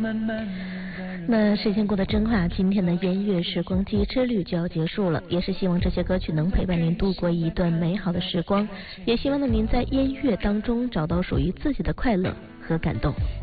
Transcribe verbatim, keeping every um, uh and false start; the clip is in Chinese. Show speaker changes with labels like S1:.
S1: 那时间过得真快，今天的音乐时光机之旅就要结束了，也是希望这些歌曲能陪伴您度过一段美好的时光，也希望呢您在音乐当中找到属于自己的快乐和感动。